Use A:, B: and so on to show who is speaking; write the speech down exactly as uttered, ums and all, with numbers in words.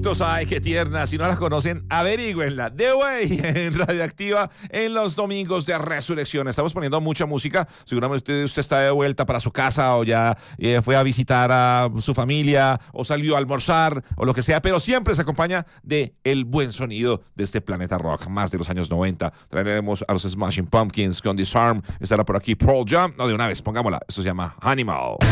A: adictos, ay, qué tierna. Si no la conocen, averigüenla. The Way en Radioactiva en los domingos de Resurrección. Estamos poniendo mucha música. Seguramente usted, usted está de vuelta para su casa o ya eh, fue a visitar a su familia o salió a almorzar o lo que sea, pero siempre se acompaña de el buen sonido de este planeta rock, más de los años noventa. Traeremos a los Smashing Pumpkins con Disarm. Estará por aquí Pearl Jam. No, de una vez, pongámosla. Esto se llama Animal.